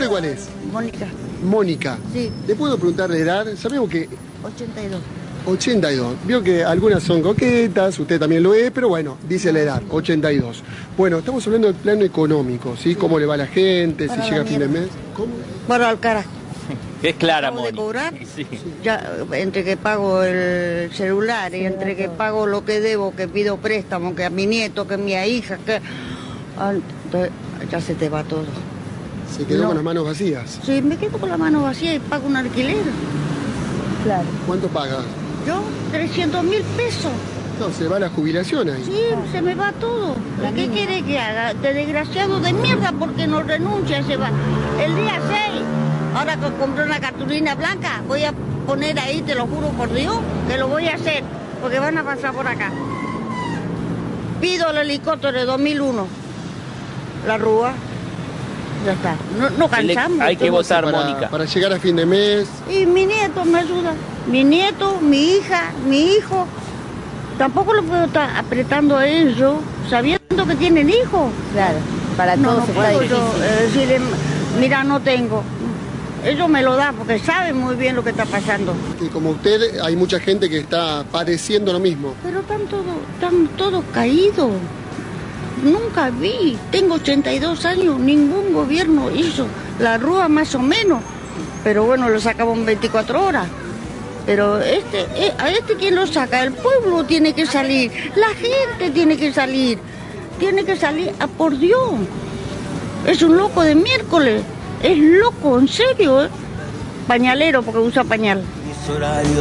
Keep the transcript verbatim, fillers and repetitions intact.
nombre cuál es? Mónica. Mónica. Sí. ¿Le puedo preguntar la edad? Sabemos que... ochenta y dos. ochenta y dos. Vio que algunas son coquetas, usted también lo es, pero bueno, dice la edad, ochenta y dos. Bueno, estamos hablando del plano económico, ¿sí? Sí. ¿Cómo le va a la gente? Para si llega a fin de mes. ¿Cómo? Bueno, al cara. Es clara, Acabo de cobrar, sí. Ya, entre que pago el celular y entre que pago lo que debo, que pido préstamo, que a mi nieto, que a mi hija, que... Entonces, ya se te va todo. ¿Se quedó no. con las manos vacías? Sí, me quedo con las manos vacías y pago un alquiler. Claro. ¿Cuánto paga? Yo, trescientos mil pesos. No, se va la jubilación ahí. Sí, se me va todo. ¿Qué quiere que haga? De desgraciado de mierda porque no renuncia, se va. El día seis, ahora que compré una cartulina blanca, voy a poner ahí, te lo juro por Dios, que lo voy a hacer, porque van a pasar por acá. Pido el helicóptero de dos mil uno, la Rúa, ya está. No, no cansamos. Hay que votar, para, Mónica. Para llegar a fin de mes. Y mi nieto me ayuda. Mi nieto, mi hija, mi hijo. Tampoco lo puedo estar apretando a ellos, sabiendo que tienen hijos. Claro, para no, todos no está puedo difícil. yo eh, decirle, mira, no tengo. Ellos me lo dan porque saben muy bien lo que está pasando. Y como usted, hay mucha gente que está padeciendo lo mismo. Pero están todos, están todos caídos. Nunca vi, tengo ochenta y dos años, ningún gobierno hizo. La Rúa más o menos, pero bueno, lo sacamos en veinticuatro horas. Pero este, eh, a este ¿quién lo saca? El pueblo tiene que salir, la gente tiene que salir, tiene que salir a por Dios. Es un loco de miércoles, es loco, en serio, ¿eh? Pañalero porque usa pañal.